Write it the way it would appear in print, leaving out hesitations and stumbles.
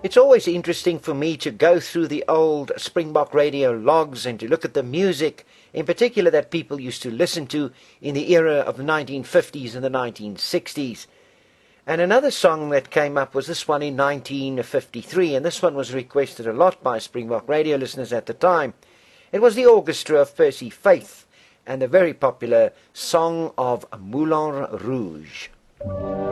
It's always interesting for me to go through the old Springbok radio logs and to look at the music, in particular that people used to listen to in the era of the 1950s and the 1960s. And another song that came up was this one in 1953, and this one was requested a lot by Springbok radio listeners at the time. It was the orchestra of Percy Faith and the very popular Song of Moulin Rouge.